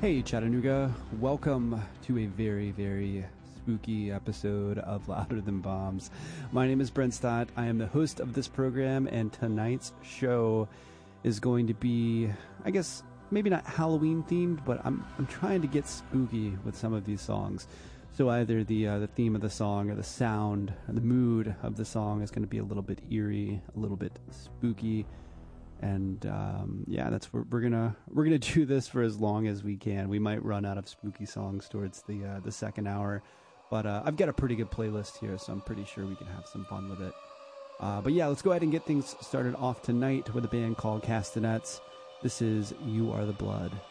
Hey Chattanooga, welcome to a very, very spooky episode of Louder Than Bombs. My name is Brent Stott. I am the host of this program, and tonight's show is going to be, I guess, maybe not Halloween themed, but I'm trying to get spooky with some of these songs. So either the theme of the song or the sound or the mood of the song is going to be a little bit eerie, a little bit spooky. And that's where we're gonna do this for as long as we can. We might run out of spooky songs towards the second hour, but I've got a pretty good playlist here, so I'm pretty sure we can have some fun with it. But yeah, let's go ahead and get things started off tonight with a band called Castanets. This is You Are the Blood.